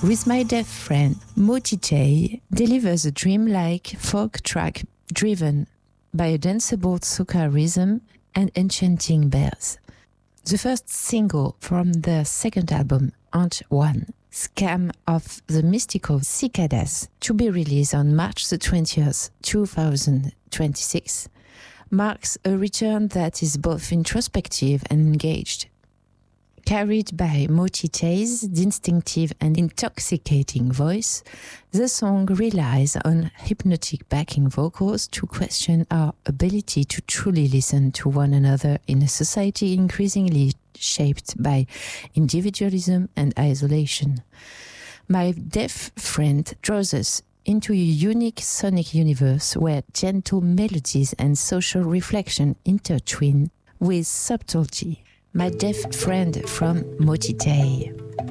With My Deaf Friend, Motite delivers a dreamlike folk track driven by a danceable soca rhythm and enchanting bells. The first single from their second album, Ant One, Scam of the Mystical Cicadas, to be released on March the 20th, 2026, marks a return that is both introspective and engaged. Carried by Motite's distinctive and intoxicating voice, the song relies on hypnotic backing vocals to question our ability to truly listen to one another in a society increasingly shaped by individualism and isolation. My Deaf Friend draws us into a unique sonic universe where gentle melodies and social reflection intertwine with subtlety. My Deaf Friend from Motite.